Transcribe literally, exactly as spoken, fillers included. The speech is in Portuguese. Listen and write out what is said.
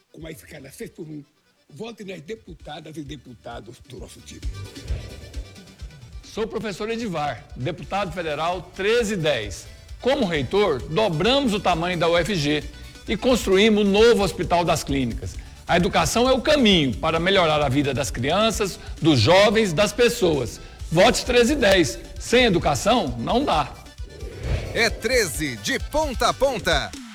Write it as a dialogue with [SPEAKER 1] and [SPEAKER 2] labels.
[SPEAKER 1] com a escala seis por um, vote nas deputadas e deputados do nosso time.
[SPEAKER 2] Sou o professor Edivar, deputado federal treze dez. Como reitor, dobramos o tamanho da U F G e construímos um novo Hospital das Clínicas. A educação é o caminho para melhorar a vida das crianças, dos jovens, das pessoas. Vote treze dez. Sem educação, não dá.
[SPEAKER 3] É treze de ponta a ponta.